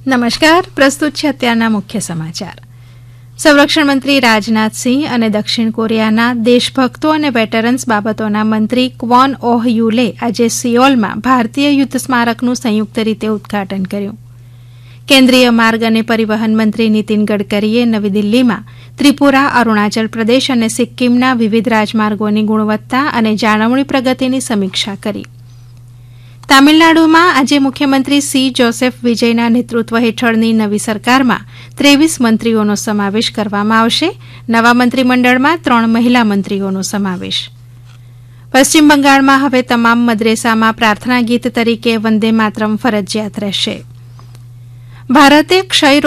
નમસ્કાર, પ્રસ્તુત છે અત્યારના મુખ્ય સમાચાર. સંરક્ષણ મંત્રી રાજનાથસિંહ અને દક્ષિણ કોરિયાના દેશભક્તો અને વેટરન્સ બાબતોના મંત્રી ક્વોન ઓહ યુલે આજે સિયોલમાં ભારતીય યુદ્ધ સ્મારકનું સંયુક્ત રીતે ઉદઘાટન કર્યું. કેન્દ્રીય માર્ગ અને પરિવહન મંત્રી નીતિન ગડકરીએ નવી દિલ્હીમાં ત્રિપુરા, અરુણાચલ પ્રદેશ અને સિક્કિમના વિવિધ રાજમાર્ગોની ગુણવત્તા અને જાળવણી પ્રગતિની સમીક્ષા કરી. તામિલનાડુમાં આજે મુખ્યમંત્રી સી જોસેફ વિજયના નેતૃત્વ હેઠળની નવી સરકારમાં 23 મંત્રીઓનો સમાવેશ કરવામાં આવશે. નવા મંત્રીમંડળમાં 3 મહિલા મંત્રીઓનો સમાવેશ. પશ્ચિમ બંગાળમાં હવે તમામ મદ્રેસામાં પ્રાર્થના ગીત તરીકે વંદે માતરમ ફરજિયાત રહેશે. ભારતે ક્ષય